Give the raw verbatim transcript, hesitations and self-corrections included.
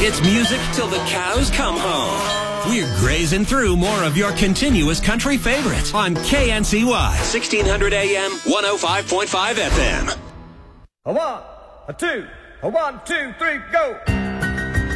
It's music till the cows come home. We're grazing through more of your continuous country favorites on K N C Y, sixteen hundred A M, one oh five point five F M. A one, a two, a one, two, three, go!